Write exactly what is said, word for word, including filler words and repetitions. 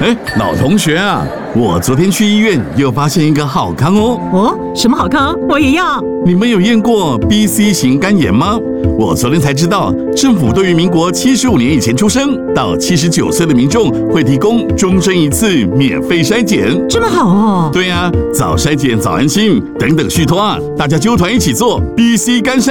哎，老同学啊，我昨天去医院又发现一个好康哦。 哦，什么好康？我也要。 你们有验过 B C 型肝炎吗？我昨天才知道，政府对于民国七十五年以前出生到七十九岁的民众，会提供终身一次免费筛检。 这么好哦？ 对呀、啊，早筛检早安心，等等续托啊，大家揪团一起做 B C 肝筛。